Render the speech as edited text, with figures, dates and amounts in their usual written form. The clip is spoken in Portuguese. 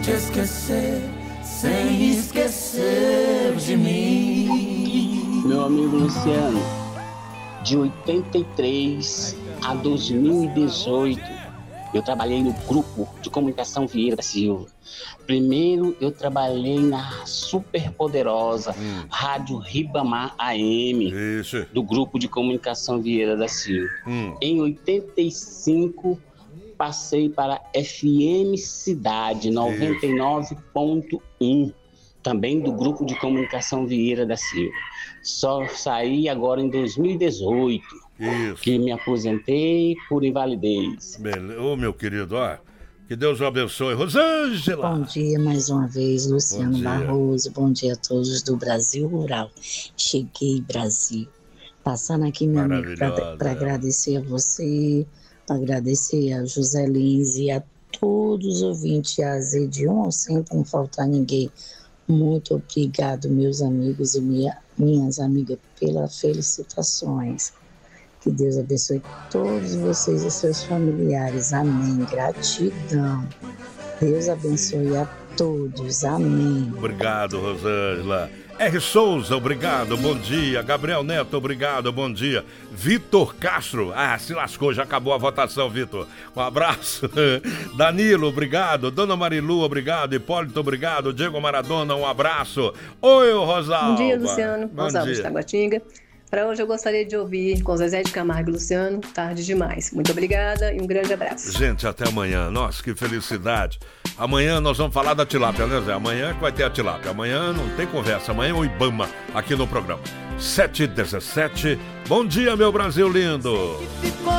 te esquecer, sem esquecer de mim. Meu amigo Luciano, de 83 a 2018, eu trabalhei no grupo de comunicação Vieira da Silva. Primeiro, eu trabalhei na superpoderosa Rádio Ribamar AM, do grupo de comunicação Vieira da Silva. Em 85, passei para FM Cidade 99.1, também do grupo de comunicação Vieira da Silva. Só saí agora em 2018, que me aposentei por invalidez. Ô, meu querido, ó, que Deus o abençoe. Rosângela! Bom dia mais uma vez, Luciano Barroso. Bom dia a todos do Brasil Rural. Cheguei, Brasil. Passando aqui, meu amigo, para agradecer a você, para agradecer a José Lins e a todos os ouvintes, a Z de 1 ao 100, não faltar ninguém. Muito obrigado, meus amigos e minhas amigas, pelas felicitações. Que Deus abençoe todos vocês e seus familiares. Amém. Gratidão. Deus abençoe a todos. Amém. Obrigado, Rosângela. R. Souza, obrigado, bom dia. Gabriel Neto, obrigado, bom dia. Vitor Castro, se lascou, já acabou a votação, Vitor. Um abraço. Danilo, obrigado. Dona Marilu, obrigado. Hipólito, obrigado. Diego Maradona, um abraço. Oi, Rosalba. Bom dia, Luciano. Rosalba de Taguatinga. Para hoje eu gostaria de ouvir com Zezé de Camargo e Luciano, Tarde Demais. Muito obrigada e um grande abraço. Gente, até amanhã. Nossa, que felicidade. Amanhã nós vamos falar da tilápia, né, Zé? Amanhã que vai ter a tilápia. Amanhã não tem conversa. Amanhã é o Ibama aqui no programa. 7h17. Bom dia, meu Brasil lindo.